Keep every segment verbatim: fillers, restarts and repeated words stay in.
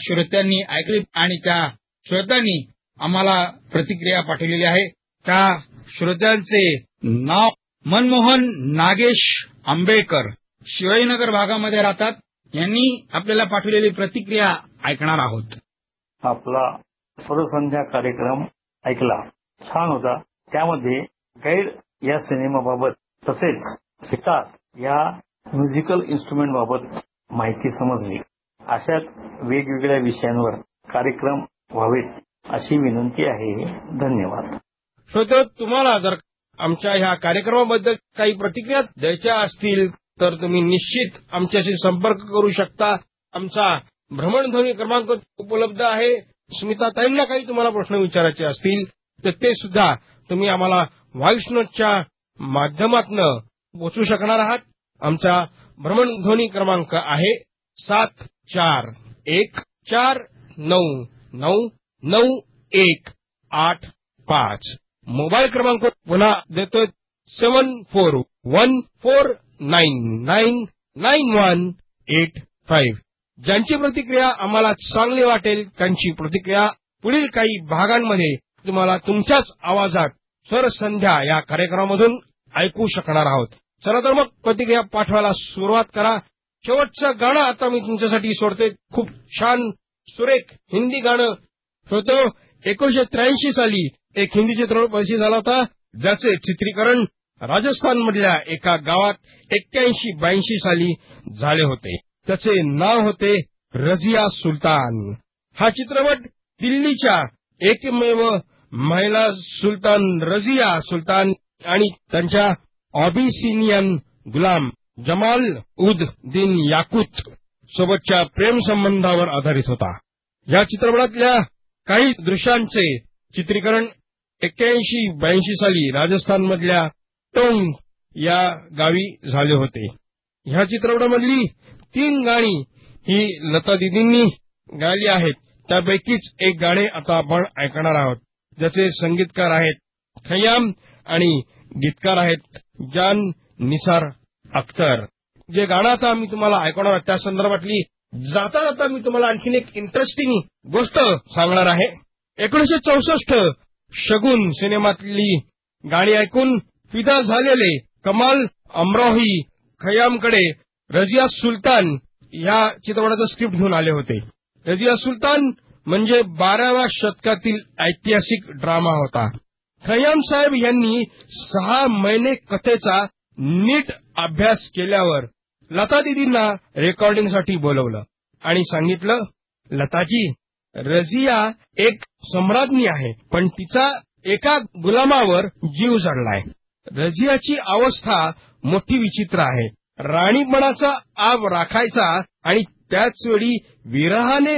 श्रोत्यांनी ऐकली आणि त्या श्रोत्यांनी आम्हाला प्रतिक्रिया पाठवलेली आहे. त्या श्रोत्यांचे नाव मनमोहन नागेश आंबेडकर, शिवाजीनगर भागामध्ये राहतात. यांनी आपल्याला पाठवलेली प्रतिक्रिया ऐकणार आहोत. आपला स्वरसंध्या कार्यक्रम ऐकला, छान होता. त्यामध्ये गाईड या सिनेमाबाबत तसेच सितार या म्युझिकल इन्स्ट्रुमेंट बाबत माहिती समजली. अशाच वेगवेगळ्या विषयांवर कार्यक्रम व्हावेत अशी विनंती आहे. धन्यवाद. श्रोते, तुम्हाला जर आमच्या ह्या कार्यक्रमाबद्दल काही प्रतिक्रिया द्यायच्या असतील तर तुम्ही निश्चित आमच्याशी संपर्क करू शकता. आमचा भ्रमणध्वनी क्रमांक उपलब्ध आहे. स्मिताताईंना काही तुम्हाला प्रश्न विचारायचे असतील तर ते सुद्धा तुम्ही आम्हाला व्हॉइस नोटच्या माध्यमातून पोहोचू शकणार आहात. आमचा भ्रमणध्वनी क्रमांक आहे सात चार एक चार नऊ नऊ नऊ एक आठ पाच. मोबाईल क्रमांक पुन्हा देतोय सेवन four one four nine nine nine one eight five. ज्यांची प्रतिक्रिया आम्हाला चांगली वाटेल त्यांची प्रतिक्रिया पुढील काही भागांमध्ये तुम्हाला तुमच्याच आवाजात स्वरसंध्या या कार्यक्रमामधून ऐकू शकणार आहोत. चला तर मग प्रतिक्रिया पाठवायला सुरुवात करा. शेवटचं गाणं आता मी तुमच्यासाठी सोडते. खूप छान सुरेख हिंदी गाणं. श्रोतो, एकोणीशे त्र्याऐंशी साली एक हिंदी चित्रपट प्रदर्शित झाला होता, ज्याचे चित्रीकरण राजस्थानमधल्या एका गावात एक्क्याऐंशी ब्याऐंशी साली झाले होते. त्याचे नाव होते रझिया सुलतान. हा चित्रपट दिल्लीच्या एकमेव महिला सुलतान रझिया सुलतान आणि त्यांच्या ऑबिसिनियन गुलाम जमाल उद दिन याकूत सोबतच्या प्रेम संबंधावर आधारित होता. या चित्रपटातल्या काही दृश्यांचे चित्रीकरण एक्क्याऐंशी ब्याऐंशी साली राजस्थानमधल्या टोंग या गावी झाले होते. ह्या चित्रपटामधली तीन गाणी ही लता दीदींनी गायली आहेत. त्यापैकीच एक गाणे आता आपण ऐकणार आहोत, ज्याचे संगीतकार आहेत खय्याम आणि गीतकार आहेत जान निसार अख्तर. जे गाणं आता मी तुम्हाला ऐकवणार त्या संदर्भातली जाता जाता मी तुम्हाला आणखीन एक इंटरेस्टिंग गोष्ट सांगणार आहे. एकोणीशे चौसष्ट शगुन सिनेमातली गाणी ऐकून फिदा झालेले कमाल अमरोही खय्यामकडे रझिया सुलतान या चित्रपटाचं स्क्रिप्ट घेऊन आले होते. रझिया सुलतान म्हणजे बाराव्या शतकातील ऐतिहासिक ड्रामा होता. खय्याम साहेब यांनी सहा महिने कथेचा नीट अभ्यास केल्यावर लता दीदींना रेकॉर्डिंगसाठी बोलवलं आणि सांगितलं, लताजी, रझिया एक सम्राज्ञी आहे, पण तिचा एका गुलामावर जीव जडलाय. रझियाची अवस्था मोठी विचित्र आहे. राणीपणाचा आव राखायचा आणि त्याचवेळी विरहाने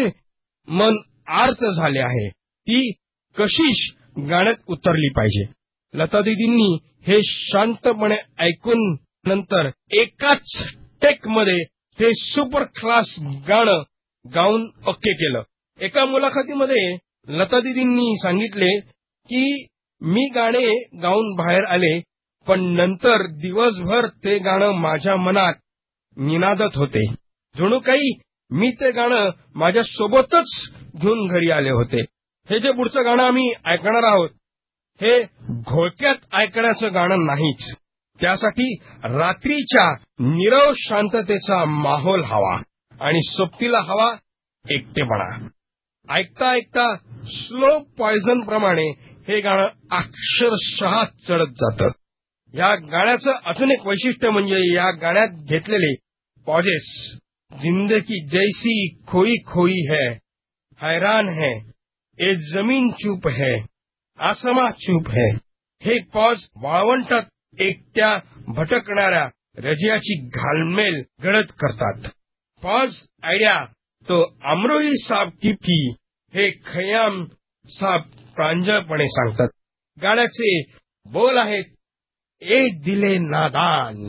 मन आर्त झाले आहे. ती कशीश गाण्यात उतरली पाहिजे. लता दीदींनी हे शांतपणे ऐकून नंतर एकाच टेकमध्ये ते सुपर क्लास गाणं गाऊन ओके केलं. एका मुलाखतीमध्ये लता दीदींनी सांगितले की मी गाणे गाऊन बाहेर आले, पण नंतर दिवसभर ते गाणं माझ्या मनात निनादत होते. जणू काही मी ते गाणं माझ्या सोबतच घेऊन घरी आले होते. हे जे पुढचं गाणं आम्ही ऐकणार आहोत हे घोळक्यात ऐकण्याचं गाणं नाहीच. त्यासाठी रात्रीच्या नीरव शांततेचा माहोल हवा आणि सोबतीला हवा एकटेपणा. ऐकता ऐकता स्लो पॉयझन प्रमाणे हे गाणं अक्षरशः चढत जातं. या गाण्याचं अजून एक वैशिष्ट्य म्हणजे या गाण्यात घेतलेले पॉजेस. जिंदगी जैसी खोई खोई है, हैरान है, ए जमीन चूप है, आसमा चूप है. हे पॉज वाळवंटात एकट्या भटकणाऱ्या रझियाची घालमेल गडद करतात. पॉज आयडिया तो अमरोही साहब की थी हे खय्याम साहब प्रांजळपणे सांगतात. गाण्याचे बोल आहेत ए दिले नादान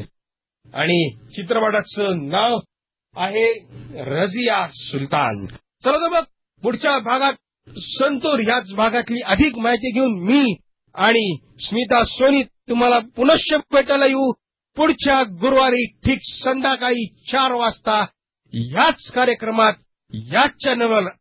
आणि चित्रपटाचं नाव आहे रझिया सुलतान. चला तर मग पुढच्या भागात संतूर याच भागातली अधिक माहिती घेऊन मी आणि स्मिता सोनी तुम्हाला पुनश्च भेटायला येऊ पुढच्या गुरुवारी ठीक संध्याकाळी चार वाजता याच कार्यक्रमात याच चॅनलवर